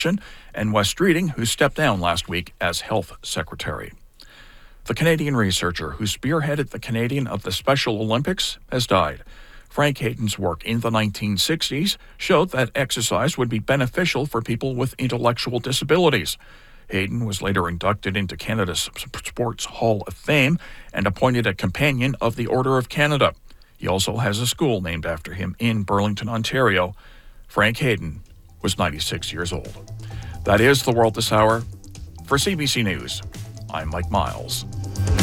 and Wes Streeting, who stepped down last week as Health Secretary. The Canadian researcher who spearheaded the Canadian of the Special Olympics has died. Frank Hayden's work in the 1960s showed that exercise would be beneficial for people with intellectual disabilities. Hayden was later inducted into Canada's Sports Hall of Fame and appointed a Companion of the Order of Canada. He also has a school named after him in Burlington, Ontario. Frank Hayden was 96 years old. That is the world this hour. For CBC News, I'm Mike Miles.